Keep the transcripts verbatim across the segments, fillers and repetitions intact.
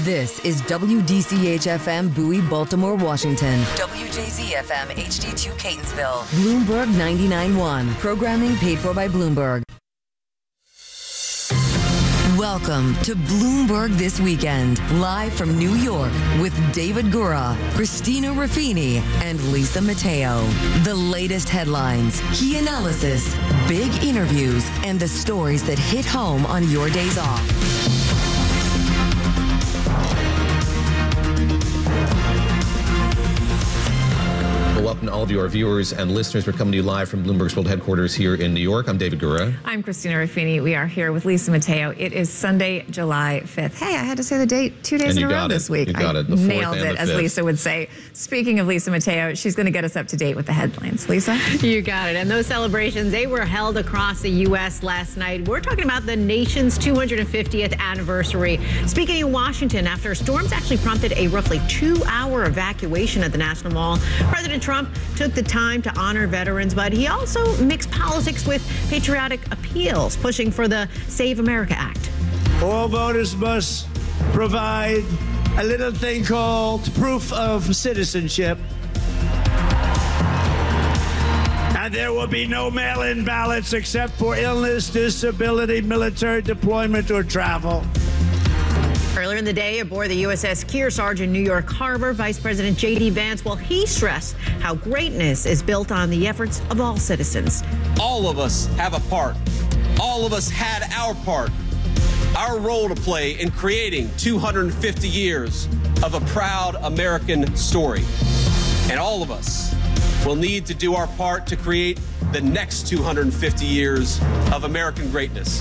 This is W D C H F M Bowie, Baltimore, Washington. W J Z F M H D two Catonsville. Bloomberg ninety-nine point one. Programming paid for by Bloomberg. Welcome to Bloomberg This Weekend, live from New York with David Gura, Christina Ruffini, and Lisa Mateo. The latest headlines, key analysis, big interviews, and the stories that hit home on your days off. Welcome to all of you, our viewers and listeners. We're coming to you live from Bloomberg's World Headquarters here in New York. I'm David Gura. I'm Christina Ruffini. We are here with Lisa Mateo. It is Sunday, July fifth. Hey, I had to say the date two days and in you a row got it. this week. You got I it. The fourth nailed and it, the as fifth. Lisa would say. Speaking of Lisa Mateo, she's going to get us up to date with the headlines. Lisa? You got it. And those celebrations, they were held across the U S last night. We're talking about the nation's two hundred fiftieth anniversary. Speaking in Washington, after storms actually prompted a roughly two-hour evacuation at the National Mall, President Trump took the time to honor veterans, but he also mixed politics with patriotic appeals, pushing for the Save America Act. All voters must provide a little thing called proof of citizenship. And there will be no mail-in ballots except for illness, disability, military deployment, or travel. Earlier in the day, aboard the U S S Kearsarge in New York Harbor, Vice President J D Vance, well, he stressed how greatness is built on the efforts of all citizens. All of us have a part. All of us had our part, our role to play in creating two hundred fifty years of a proud American story. And all of us will need to do our part to create the next two hundred fifty years of American greatness.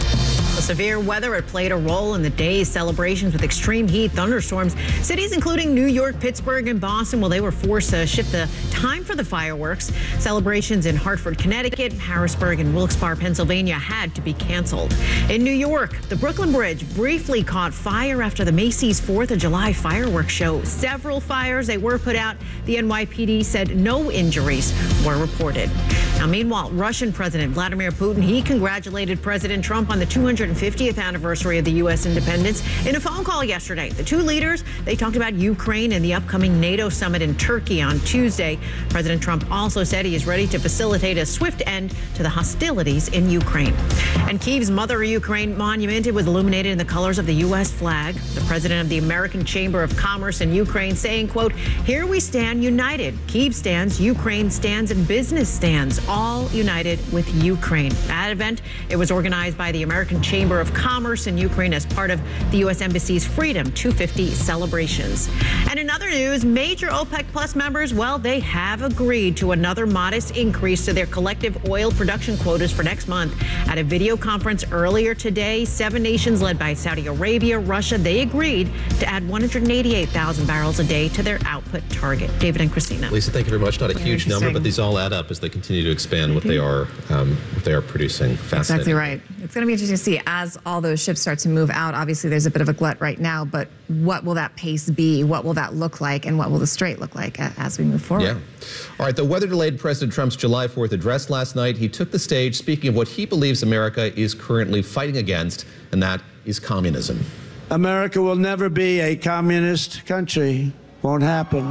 The severe weather had played a role in the day's celebrations with extreme heat, thunderstorms. Cities including New York, Pittsburgh, and Boston, well, they were forced to shift the time for the fireworks. Celebrations in Hartford, Connecticut, Harrisburg, and Wilkes-Barre, Pennsylvania had to be canceled. In New York, the Brooklyn Bridge briefly caught fire after the Macy's fourth of July fireworks show. Several fires, they were put out. The N Y P D said no injuries were reported. Now, meanwhile, Russian President Vladimir Putin, he congratulated President Trump on the two hundred fiftieth anniversary of the U S independence. In a phone call yesterday, the two leaders, they talked about Ukraine and the upcoming NATO summit in Turkey on Tuesday. President Trump also said he is ready to facilitate a swift end to the hostilities in Ukraine. And Kyiv's Mother Ukraine monument, it was illuminated in the colors of the U S flag. The president of the American Chamber of Commerce in Ukraine saying, quote, "Here we stand united. Kyiv stands, Ukraine stands, and business stands, all united with Ukraine." That event, it was organized by the American Chamber of Commerce in Ukraine as part of the U S Embassy's Freedom two fifty celebrations. And in other news, major OPEC Plus members, well, they have agreed to another modest increase to their collective oil production quotas for next month. At a video conference earlier today, seven nations led by Saudi Arabia, Russia, they agreed to add one hundred eighty-eight thousand barrels a day to their output target. David and Christina. Lisa, thank you very much. Not a huge number, but these all add up as they continue to expand what they are, um, what they are producing. Exactly right. It's going to be interesting to see as all those ships start to move out. Obviously, there's a bit of a glut right now, but what will that pace be? What will that look like? And what will the strait look like as we move forward? Yeah. All right. The weather delayed President Trump's July fourth address last night. He took the stage speaking of what he believes America is currently fighting against, and that is communism. America will never be a communist country. Won't happen.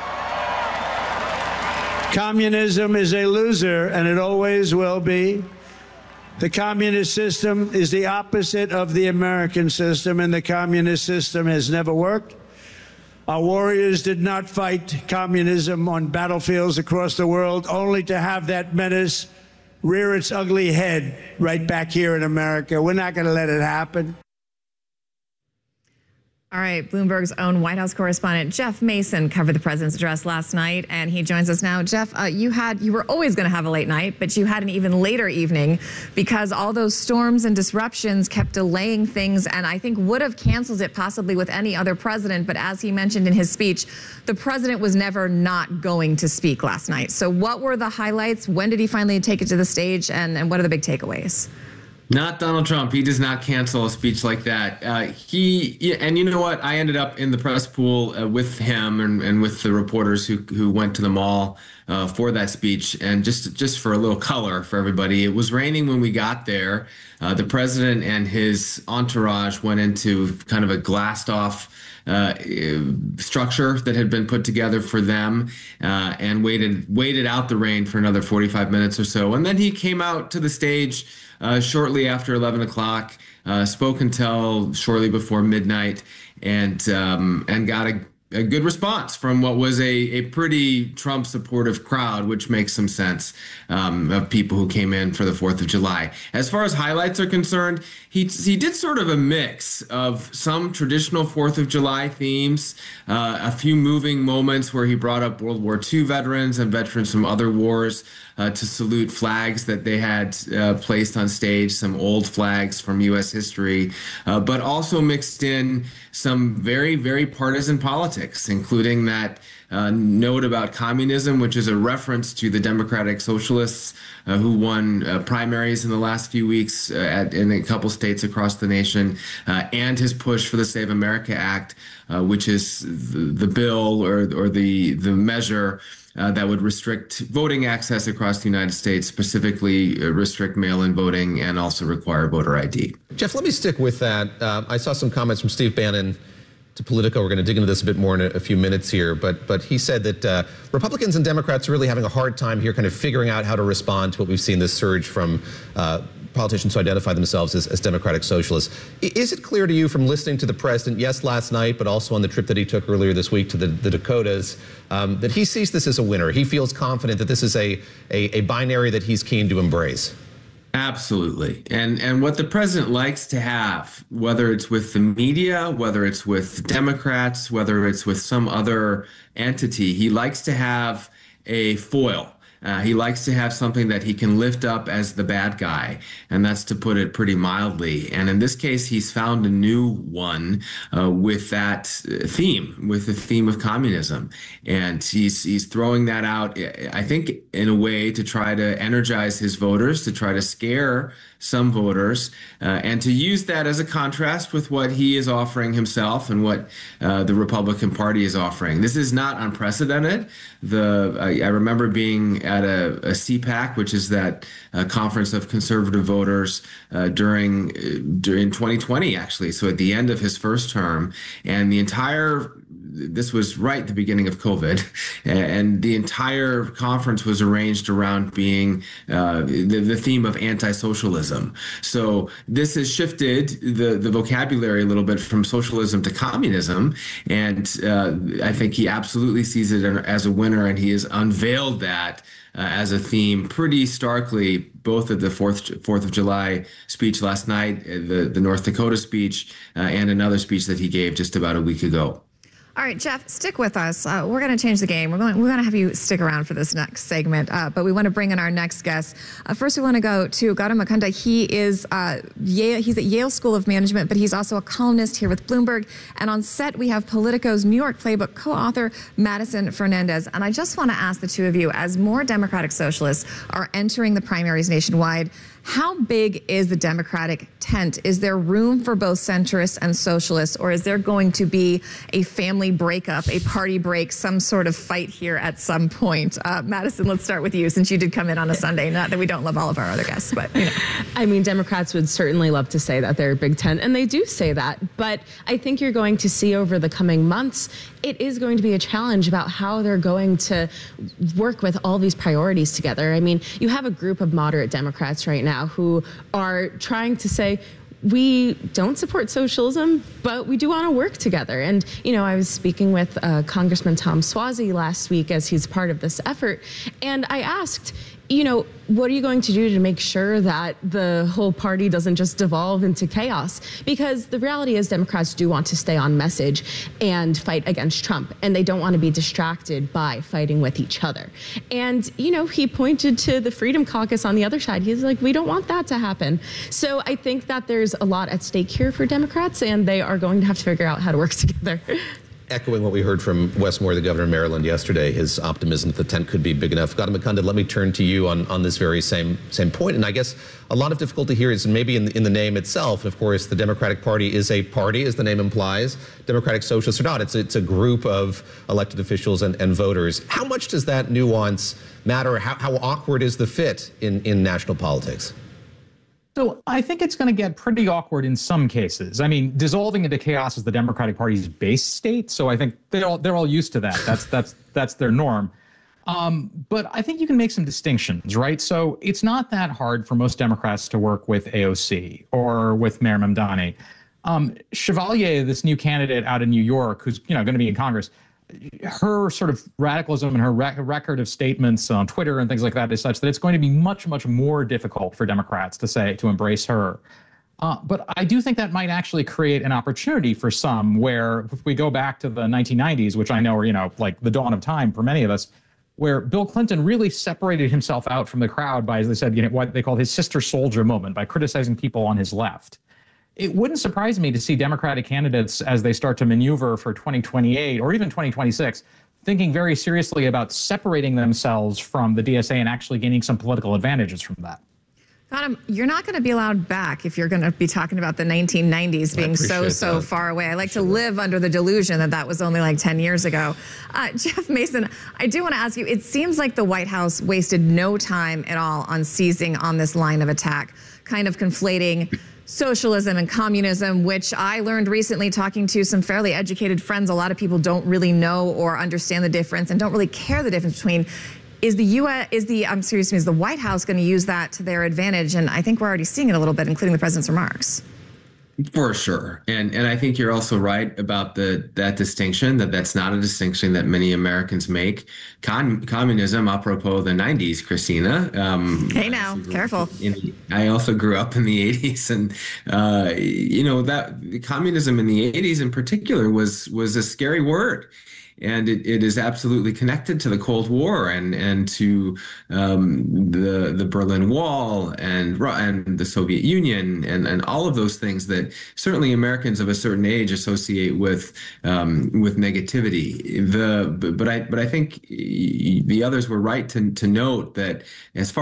Communism is a loser, and it always will be. The communist system is the opposite of the American system, and the communist system has never worked. Our warriors did not fight communism on battlefields across the world, only to have that menace rear its ugly head right back here in America. We're not going to let it happen. All right, Bloomberg's own White House correspondent Jeff Mason covered the president's address last night, and he joins us now. Jeff, uh, you had you were always going to have a late night, but you had an even later evening because all those storms and disruptions kept delaying things, and I think would have canceled it possibly with any other president. But as he mentioned in his speech, the president was never not going to speak last night. So what were the highlights? When did he finally take it to the stage, and, and what are the big takeaways? Not Donald Trump. He does not cancel a speech like that. Uh, he and you know what? I ended up in the press pool uh, with him and, and with the reporters who who went to the mall uh, for that speech. And just just for a little color for everybody, it was raining when we got there. Uh, the president and his entourage went into kind of a glassed off uh, structure that had been put together for them uh, and waited waited out the rain for another forty-five minutes or so. And then he came out to the stage Uh, shortly after eleven o'clock, uh, spoke until shortly before midnight, and um, and got a, a good response from what was a, a pretty Trump supportive crowd, which makes some sense, um, of people who came in for the fourth of July. As far as highlights are concerned, he he did sort of a mix of some traditional fourth of July themes, uh, a few moving moments where he brought up World War Two veterans and veterans from other wars, Uh, to salute flags that they had uh, placed on stage, some old flags from U S history, uh, but also mixed in some very, very partisan politics, including that uh, note about communism, which is a reference to the Democratic Socialists uh, who won uh, primaries in the last few weeks uh, at, in a couple states across the nation, uh, and his push for the Save America Act, uh, which is the, the bill or, or the, the measure Uh, that would restrict voting access across the United States, specifically uh, restrict mail-in voting and also require voter I D. Jeff, let me stick with that. Uh, I saw some comments from Steve Bannon to Politico. We're going to dig into this a bit more in a, a few minutes here, but but he said that uh, Republicans and Democrats are really having a hard time here kind of figuring out how to respond to what we've seen, this surge from uh, politicians who identify themselves as, as democratic socialists. Is it clear to you from listening to the president, yes, last night, but also on the trip that he took earlier this week to the, the Dakotas, um, that he sees this as a winner? He feels confident that this is a, a, a binary that he's keen to embrace? Absolutely. And and what the president likes to have, whether it's with the media, whether it's with Democrats, whether it's with some other entity, he likes to have a foil. Uh, he likes to have something that he can lift up as the bad guy, and that's to put it pretty mildly. And in this case, he's found a new one uh, with that theme, with the theme of communism. And he's he's throwing that out, I think, in a way to try to energize his voters, to try to scare some voters, uh, and to use that as a contrast with what he is offering himself and what uh, the Republican Party is offering. This is not unprecedented. The I, I remember being at a, a C PAC, which is that uh, conference of conservative voters uh, during uh, during twenty twenty, actually. So at the end of his first term, and the entire this was right at the beginning of COVID, and the entire conference was arranged around being uh, the, the theme of anti-socialism. So this has shifted the, the vocabulary a little bit from socialism to communism, and uh, I think he absolutely sees it as a winner, and he has unveiled that uh, as a theme pretty starkly, both at the fourth fourth of July speech last night, the, the North Dakota speech, uh, and another speech that he gave just about a week ago. All right, Jeff, stick with us. Uh, we're going to change the game. We're going, we're going to have you stick around for this next segment, uh, but we want to bring in our next guest. Uh, first, we want to go to Gautam Mukunda. He is uh, Yale, he's at Yale School of Management, but he's also a columnist here with Bloomberg. And on set, we have Politico's New York Playbook co-author, Madison Fernandez. And I just want to ask the two of you, as more Democratic socialists are entering the primaries nationwide, how big is the Democratic tent? Is there room for both centrists and socialists, or is there going to be a family breakup, a party break, some sort of fight here at some point? Uh, Madison, let's start with you, since you did come in on a Sunday. Not that we don't love all of our other guests, but you know. I mean, Democrats would certainly love to say that they're a big tent, and they do say that. But I think you're going to see over the coming months, it is going to be a challenge about how they're going to work with all these priorities together. I mean, you have a group of moderate Democrats right now who are trying to say, we don't support socialism, but we do want to work together. And, you know, I was speaking with uh, Congressman Tom Suozzi last week as he's part of this effort, and I asked, you know, what are you going to do to make sure that the whole party doesn't just devolve into chaos? Because the reality is Democrats do want to stay on message and fight against Trump, and they don't want to be distracted by fighting with each other. And, you know, he pointed to the Freedom Caucus on the other side. He's like, we don't want that to happen. So I think that there's a lot at stake here for Democrats, and they are going to have to figure out how to work together. echoing what we heard from Wes Moore, the governor of Maryland, yesterday, his optimism that the tent could be big enough. Gautam Mukunda, let me turn to you on, on this very same same point. And I guess a lot of difficulty here is maybe in the, in the name itself. Of course, the Democratic Party is a party, as the name implies. Democratic Socialists are not. It's, it's a group of elected officials and, and voters. How much does that nuance matter? How, how awkward is the fit in, in national politics? So I think it's going to get pretty awkward in some cases. I mean, dissolving into chaos is the Democratic Party's base state, so I think they're all they're all used to that. That's that's that's their norm. Um, but I think you can make some distinctions, right? So it's not that hard for most Democrats to work with A O C or with Mayor Mamdani. Um, Chevalier, this new candidate out in New York, who's you know going to be in Congress, her sort of radicalism and her rec- record of statements on Twitter and things like that is such that it's going to be much, much more difficult for Democrats to say, to embrace her. Uh, but I do think that might actually create an opportunity for some where if we go back to the nineteen nineties, which I know are, you know, like the dawn of time for many of us, where Bill Clinton really separated himself out from the crowd by, as they said, you know, what they called his sister soldier moment, by criticizing people on his left. It wouldn't surprise me to see Democratic candidates, as they start to maneuver for twenty twenty-eight or even twenty twenty-six, thinking very seriously about separating themselves from the D S A and actually gaining some political advantages from that. Gautam, you're not going to be allowed back if you're going to be talking about the nineteen nineties being so, so that. far away. I like to live under the delusion that that was only like ten years ago. Uh, Jeff Mason, I do want to ask you, it seems like the White House wasted no time at all on seizing on this line of attack, kind of conflating socialism and communism, which I learned recently talking to some fairly educated friends. A lot of people don't really know or understand the difference and don't really care the difference between. Is the U S is the I'm serious, is the White House going to use that to their advantage? And I think we're already seeing it a little bit, including the president's remarks. For sure. And and I think you're also right about the that distinction, that that's not a distinction that many Americans make. Con, communism, apropos the nineties, Christina. Um, hey now, careful. In, I also grew up in the eighties. And, uh, you know, that communism in the eighties in particular was was a scary word. And it, it is absolutely connected to the Cold War and and to um, the the Berlin Wall and and the Soviet Union and, and all of those things that certainly Americans of a certain age associate with um, with negativity. The but I but I think the others were right to to note that as far